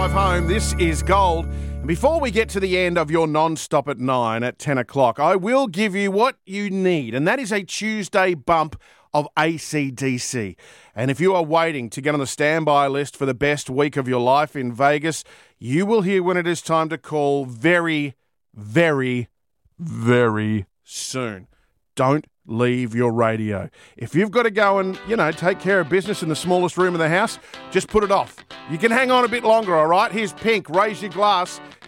drive home. This is Gold. And before we get to the end of your non-stop at 9 at 10 o'clock, I will give you what you need, and that is a Tuesday bump of AC/DC. And if you are waiting to get on the standby list for the best week of your life in Vegas, you will hear when it is time to call very, very, very soon. Don't leave your radio. If you've got to go and, take care of business in the smallest room in the house, just put it off. You can hang on a bit longer, all right? Here's Pink, Raise Your Glass.